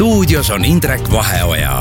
stuudios on Indrek Vaheoja.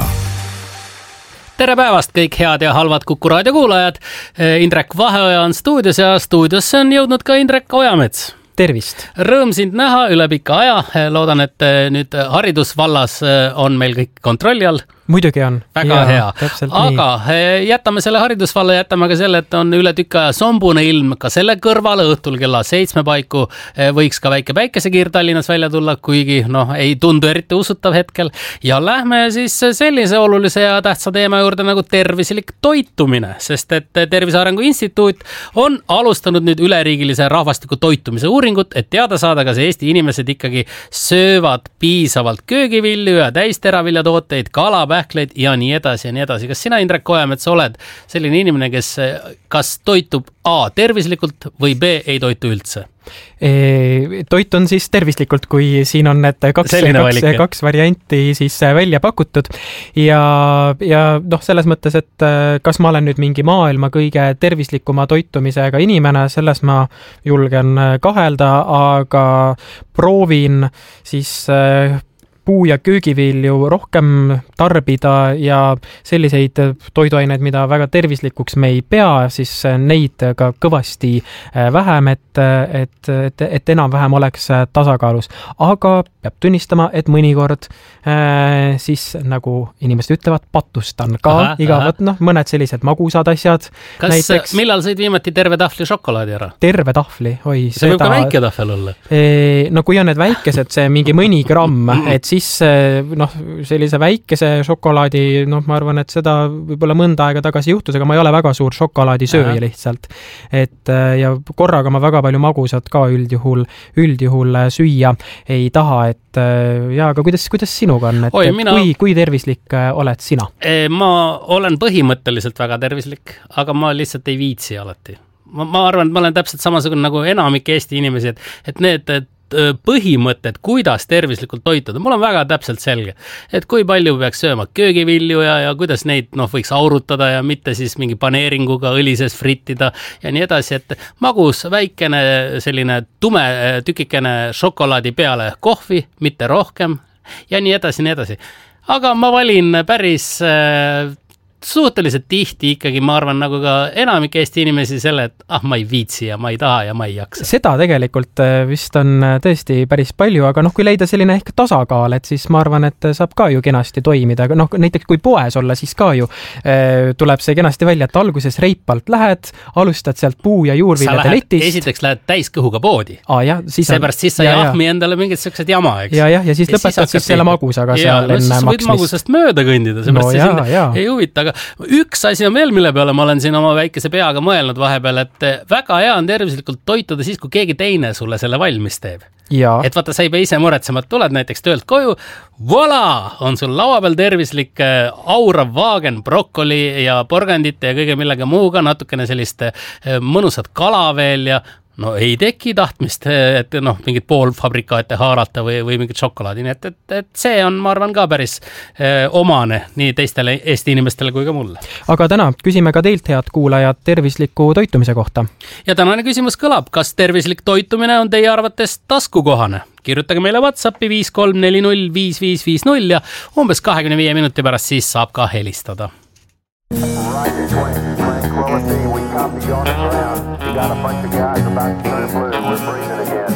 Tere päevast kõik head ja halvad Kuku Raadio kuulajad. Indrek Vaheoja on stuudios ja stuudiosse on jõudnud ka Indrek Ojamets. Tervist! Rõõm sind näha üle pika aja. Loodan, et nüüd haridusvallas on meil kõik kontrolli all. Muidugi on. Väga hea. Aga jätame selle haridusvalla, jätame ka selle, et on üle tükka sombune ilm. Ka selle kõrvale õhtul kella 7 paiku võiks ka väike päikesekiir Tallinnas välja tulla, kuigi ei tundu eriti usutav hetkel. Ja lähme siis sellise olulise ja tähtsa teema juurde nagu tervislik toitumine, sest et Tervise Arengu Instituut on alustanud nüüd üleriigilise rahvastiku toitumise uuringut, et teada saada, kas Eesti inimesed ikkagi söövad piisavalt köögivilju ja täisteraviljatooteid, kala, pähkleid ja nii edasi ja nii edasi. Kas sina, Indrek Ojamets, oled selline inimene, kes kas toitub A tervislikult või B ei toitu üldse? Toit on siis tervislikult, kui siin on need kaks varianti siis välja pakutud ja selles mõttes, et kas ma olen nüüd mingi maailma kõige tervislikuma toitumisega inimene, selles ma julgen kahelda, aga proovin siis puu- ja köögivilju rohkem tarbida ja selliseid toiduaineid, mida väga tervislikuks me ei pea, siis neid ka kõvasti vähem, et enam-vähem oleks tasakaalus. Aga peab tunnistama, et mõnikord siis nagu inimesed ütlevad, patustan ka igavad mõned sellised magusad asjad. Kas näiteks, millal sõid viimati terve tahvli šokolaadi ära? Terve tahvli? See võib ka väike tahvel olla. No kui on need väikesed, see mingi mõni gramm, et siis sellise väikese šokolaadi, ma arvan, et seda võib-olla mõnda aega tagasi juhtus, aga ma ei ole väga suur šokolaadisööja lihtsalt. Ja korraga ma väga palju magusat ka üldjuhul süüa ei taha, aga kuidas sinuga on? Kui tervislik oled sina? Ma olen põhimõtteliselt väga tervislik, aga ma lihtsalt ei viitsi alati. Ma arvan, et ma olen täpselt samasugune nagu enamik Eesti inimesi, et need põhimõtted, kuidas tervislikult toituda, mul on väga täpselt selge, et kui palju peaks sööma köögivilju ja kuidas neid võiks aurutada ja mitte siis mingi paneeringuga õlises frittida ja nii edasi, et magus väikene selline tume tükikene šokolaadi peale kohvi, mitte rohkem ja nii edasi. Aga ma valin päris suhteliselt tihti ikkagi, ma arvan, nagu ka enamik Eesti inimesi selle, et ma ei viitsi ja ma ei taha ja ma ei jaksa. Seda tegelikult vist on tõesti päris palju, aga kui leida selline ehk tasakaal, et siis ma arvan, et saab ka ju kenasti toimida. Aga näiteks kui poes olla, siis ka ju tuleb see kenasti välja, et alguses reipalt lähed, alustad sealt puu- ja juurviljade letist. Esiteks lähed täiskõhuga poodi. Seepärast siis sa ei ahmi endale mingid sellised jama, eks? Ja siis lõpetad siis selle magusaga seal enne maksmist. Võid magusast mööda kõndida, seepärast ei huvita. Aga üks asi on veel, mille peale ma olen siin oma väikese peaga mõelnud vahepeal, et väga hea on tervislikult toituda siis, kui keegi teine sulle selle valmis teeb. Et vaata, sa ei pea ise muretsema, et tuled näiteks töölt koju, voila, on sul laua peal tervislik aurav vaagen brokoli ja porgandite ja kõige millega muuga, natukene sellist mõnusat kala veel ja ei teki tahtmist, et mingid poolfabrikaate haarata või mingit šokolaadi, nii et see on, ma arvan, ka päris omane nii teistele Eesti inimestele kui ka mulle. Aga täna küsime ka teilt, head kuulajad, tervisliku toitumise kohta. Ja tänane küsimus kõlab, kas tervislik toitumine on teie arvates taskukohane? Kirjutage meile WhatsAppi 53405550 ja umbes 25 minuti pärast siis saab ka helistada. We got a bunch of guys about to turn blue. We're breathing again.